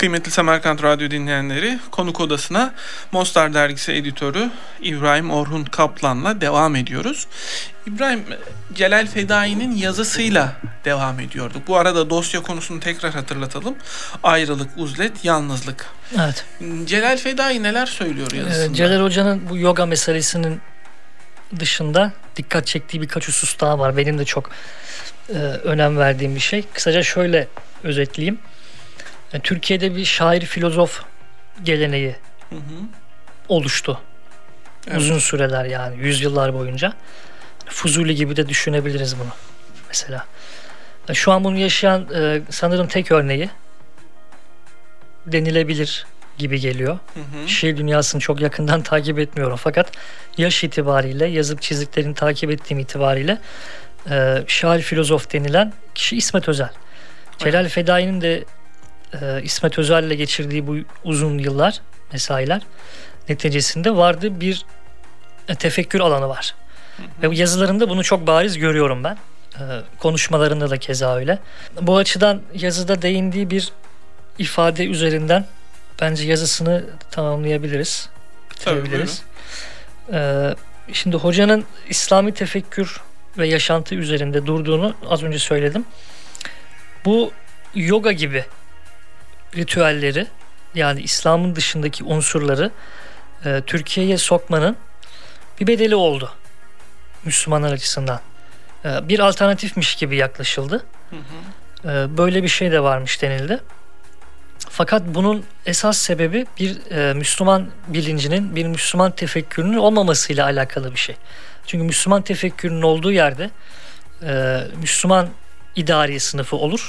Kıymetli Semerkant Radyo dinleyenleri, Konuk Odası'na Mostar Dergisi editörü İbrahim Orhun Kaplan'la devam ediyoruz. İbrahim, Celal Fedai'nin yazısıyla devam ediyorduk. Bu arada dosya konusunu tekrar hatırlatalım. Ayrılık, uzlet, yalnızlık. Evet. Celal Fedai neler söylüyor yazısında? Celal Hoca'nın bu yoga meselesinin dışında dikkat çektiği birkaç husus daha var. Benim de çok önem verdiğim bir şey. Kısaca şöyle özetleyeyim. Türkiye'de bir şair filozof geleneği oluştu. Evet. Uzun süreler, yani yüzyıllar boyunca. Fuzuli gibi de düşünebiliriz bunu mesela. Şu an bunu yaşayan sanırım tek örneği denilebilir gibi geliyor. Şiir dünyasını çok yakından takip etmiyorum fakat yaş itibariyle, yazıp çizdiklerini takip ettiğim itibariyle şair filozof denilen kişi İsmet Özel. Celal Fedai'nin de İsmet Özel'le geçirdiği bu uzun yıllar, mesailer neticesinde vardı bir tefekkür alanı var. Ve bu yazılarında bunu çok bariz görüyorum ben. Konuşmalarında da keza öyle. Bu açıdan yazıda değindiği bir ifade üzerinden bence yazısını tamamlayabiliriz. Bitirebiliriz. Şimdi hocanın İslami tefekkür ve yaşantı üzerinde durduğunu az önce söyledim. Bu yoga gibi ritüelleri, yani İslam'ın dışındaki unsurları Türkiye'ye sokmanın bir bedeli oldu Müslümanlar açısından. Bir alternatifmiş gibi yaklaşıldı. Böyle bir şey de varmış denildi. Fakat bunun esas sebebi bir Müslüman bilincinin, bir Müslüman tefekkürünün olmamasıyla alakalı bir şey. Çünkü Müslüman tefekkürünün olduğu yerde Müslüman idari sınıfı olur.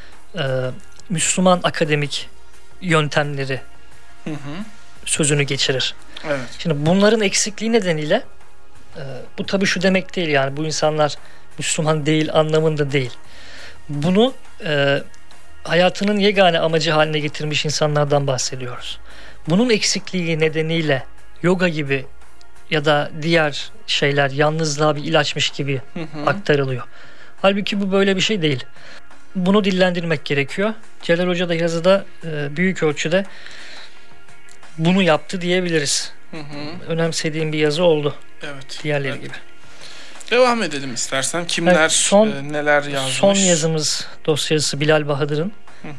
Müslüman akademik yöntemleri sözünü geçirir. Evet. Şimdi bunların eksikliği nedeniyle bu tabii şu demek değil, yani bu insanlar Müslüman değil anlamında değil. Bunu hayatının yegane amacı haline getirmiş insanlardan bahsediyoruz. Bunun eksikliği nedeniyle yoga gibi ya da diğer şeyler yalnızlığa bir ilaçmış gibi aktarılıyor. Halbuki bu böyle bir şey değil. Bunu dillendirmek gerekiyor. Celal Hoca da yazıda büyük ölçüde bunu yaptı diyebiliriz. Önemsediğim bir yazı oldu. Evet. Diğerleri gibi. Devam edelim istersen. Kimler neler yazmış? Son yazımız dosyası Bilal Bahadır'ın.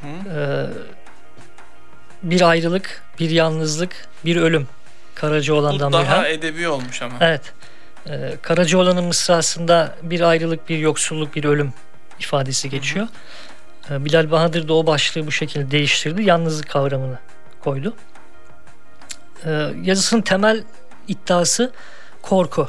Bir ayrılık, bir yalnızlık, bir ölüm. Karacaoğlan'dan bu daha edebi olmuş ama. Evet. Karacaoğlan'ın mısrasında bir ayrılık, bir yoksulluk, bir ölüm ifadesi geçiyor. Bilal Bahadır da o başlığı bu şekilde değiştirdi. Yalnızlık kavramını koydu. Yazısının temel iddiası korku.